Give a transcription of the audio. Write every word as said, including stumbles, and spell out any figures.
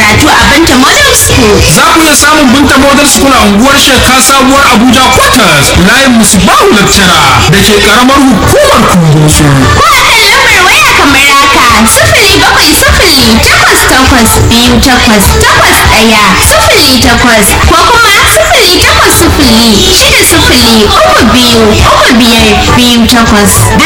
karatu a Binta Model School. Za ku iya samun Binta Model School a unguwar Sheka Sabuwar Abuja Quarters, layin Musbahu Lecturer da ke karamar hukumar Kungoso. Ko a kan lambar waya kamar haka sifili bakwai sifili takwas takwas biyu takwas takwas ɗaya sifili takwas ko kuma sifili takwas sifili shida sifili uku biyu uku biyar biyu takwas.